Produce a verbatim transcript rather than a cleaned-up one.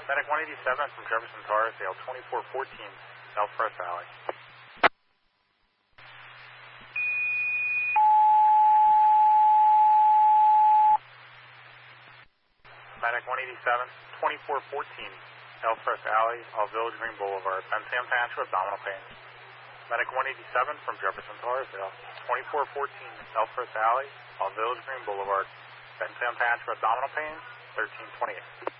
Medic one eighty-seven from Jefferson Tar, Sale twenty-four fourteen, Southwest Valley. Medic one eighty-seven, twenty-four fourteen, Southwest Alley, off Village Green Boulevard, Ben Sam Patch with abdominal pain. Medic one eighty-seven from Jefferson Tar, Sale twenty-four fourteen, Southwest Alley, off Village Green Boulevard, Ben Sam Patch with abdominal pain, thirteen twenty-eight.